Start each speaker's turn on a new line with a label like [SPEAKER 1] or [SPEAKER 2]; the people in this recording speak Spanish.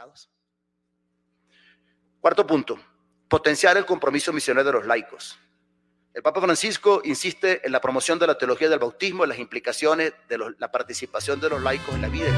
[SPEAKER 1] bautizados. Cuarto punto, potenciar el compromiso misionero de los laicos. El Papa Francisco insiste en la promoción de la teología del bautismo y las implicaciones de la participación de los laicos en la vida